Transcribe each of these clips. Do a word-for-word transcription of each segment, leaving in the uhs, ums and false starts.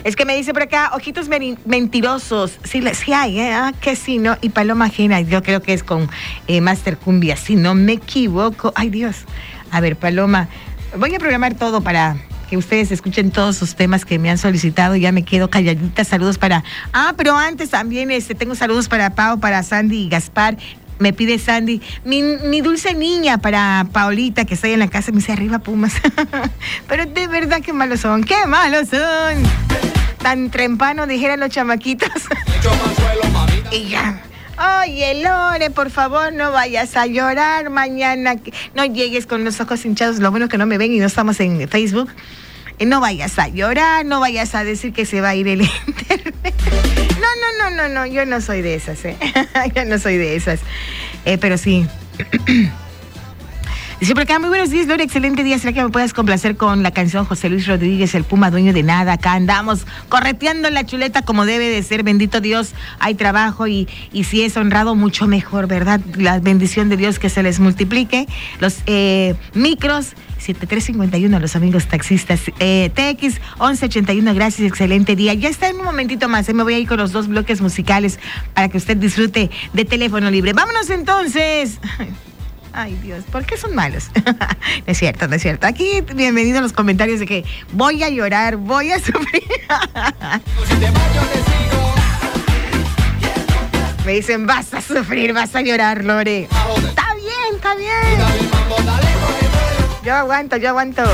Es que me dice por acá, ojitos mentirosos. Sí, sí hay, ¿eh? Ah, que sí, ¿no? Y Paloma Ajena, yo creo que es con eh, Master Cumbia, si no me equivoco. Ay, Dios. A ver, Paloma, voy a programar todo para que ustedes escuchen todos sus temas que me han solicitado. Ya me quedo calladita. Saludos para... Ah, pero antes también este, tengo saludos para Pau, para Sandy y Gaspar. Me pide Sandy, mi, mi dulce niña, para Paulita, que está ahí en la casa. Me dice, arriba Pumas. Pero de verdad, qué malos son, qué malos son. Tan trempano, dijeran los chamaquitos. Y ya. Oye, Lore, por favor, no vayas a llorar mañana. No llegues con los ojos hinchados. Lo bueno que no me ven y no estamos en Facebook. No vayas a llorar, no vayas a decir que se va a ir el internet. No, no, no, no, no, yo no soy de esas, ¿eh? Yo no soy de esas. Eh, pero sí. Dice por acá, muy buenos días, Lore, excelente día. ¿Será que me puedes complacer con la canción José Luis Rodríguez, el Puma dueño de nada? Acá andamos correteando la chuleta como debe de ser. Bendito Dios, hay trabajo y, y si es honrado, mucho mejor, ¿verdad? La bendición de Dios que se les multiplique. Los eh, micros, siete tres cincuenta y uno, los amigos taxistas. Eh, T X once ochenta y uno, gracias, excelente día. Ya está en un momentito más, ¿eh? Me voy a ir con los dos bloques musicales para que usted disfrute de teléfono libre. Vámonos entonces. Ay, Dios, ¿por qué son malos? No es cierto, no es cierto. Aquí, bienvenido a los comentarios de que voy a llorar, voy a sufrir. Me dicen, vas a sufrir, vas a llorar, Lore. Está bien, está bien. Yo aguanto, yo aguanto.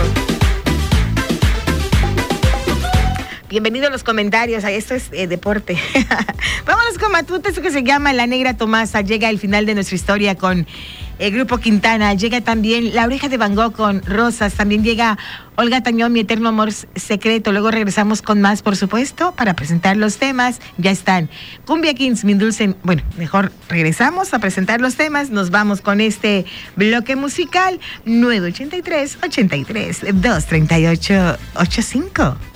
Bienvenido a los comentarios, esto es eh, deporte. Vámonos con Matute, esto que se llama La Negra Tomasa. Llega el final de nuestra historia con el Grupo Quintana. Llega también La Oreja de Van Gogh con Rosas. También llega Olga Tañón, Mi Eterno Amor Secreto. Luego regresamos con más, por supuesto, para presentar los temas. Ya están Cumbia Kings, Mi Dulce. Bueno, mejor regresamos a presentar los temas. Nos vamos con este bloque musical. nueve ochenta y tres, ochenta y tres, dos treinta y ocho, ochenta y cinco.